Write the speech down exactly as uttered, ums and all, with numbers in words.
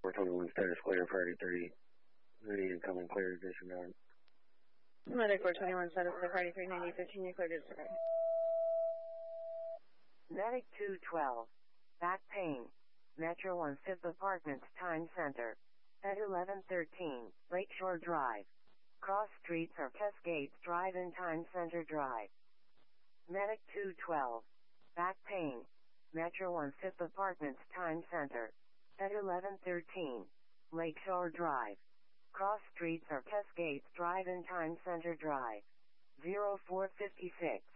four twenty-one status clear, priority three. Any incoming clear, disregard. Medic four twenty-one status clear, priority three ninety, fifteen, you clear disregard. Medic two twelve. Back pain. Metro one Fifth Apartments Time Center. At eleven thirteen, Lakeshore Drive. Cross streets are Cascades Drive and Time Center Drive. Medic two twelve. Back pain. Metro one Fifth Apartments Time Center. At eleven thirteen, Lakeshore Drive. Cross streets are Cascades Drive and Time Center Drive. zero four fifty-six.